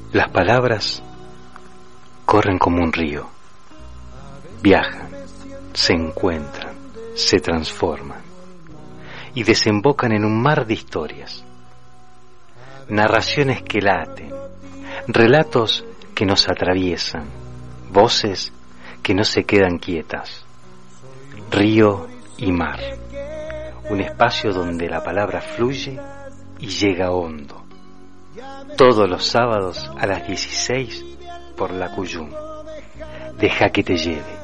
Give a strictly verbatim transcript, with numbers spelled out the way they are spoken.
Las palabras corren como un río, viajan, se encuentran, se transforman y desembocan en un mar de historias, narraciones que laten, relatos que nos atraviesan, voces que no se quedan quietas, río y mar, un espacio donde la palabra fluye y llega hondo. Todos los sábados a las dieciséis por la Cuyum. Deja que te lleve.